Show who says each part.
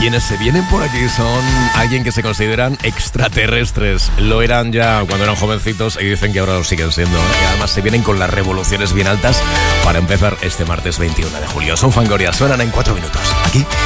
Speaker 1: Quienes se vienen por aquí son alguien que se consideran extraterrestres. Lo eran ya cuando eran jovencitos y dicen que ahora lo siguen siendo. Y además se vienen con las revoluciones bien altas para empezar este martes 21 de julio. Son Fangoria, suenan en 4 minutos. Aquí